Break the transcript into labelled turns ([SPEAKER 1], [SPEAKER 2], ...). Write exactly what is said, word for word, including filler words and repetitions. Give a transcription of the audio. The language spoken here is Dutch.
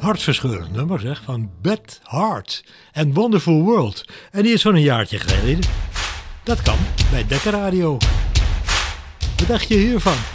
[SPEAKER 1] hartverscheurend nummer zeg, van Beth Hart en Wonderful World. En die is zo'n een jaartje geleden. Dat kan bij Dekkerradio. Wat dacht je hiervan?